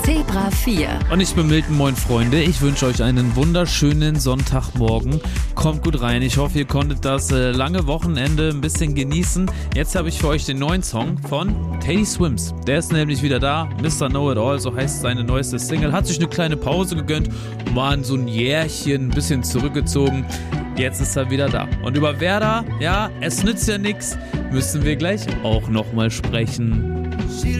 Zebra 4. Und ich bin Milton, moin Freunde. Ich wünsche euch einen wunderschönen Sonntagmorgen. Kommt gut rein. Ich hoffe, ihr konntet das lange Wochenende ein bisschen genießen. Jetzt habe ich für euch den neuen Song von Teddy Swims. Der ist nämlich wieder da. Mr. Know It All, so heißt seine neueste Single. Hat sich eine kleine Pause gegönnt, war in so ein Jährchen ein bisschen zurückgezogen. Jetzt ist er wieder da. Und über Werder, ja, es nützt ja nichts, müssen wir gleich auch nochmal sprechen.